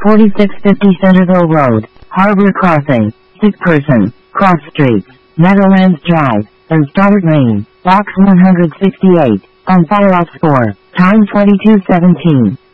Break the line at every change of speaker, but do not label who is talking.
4650 Centerville Road, Harbor Crossing, Sick Person, Cross Streets, Meadowlands Drive, and Stoddard Lane, Box 168, on file off score, time 2217.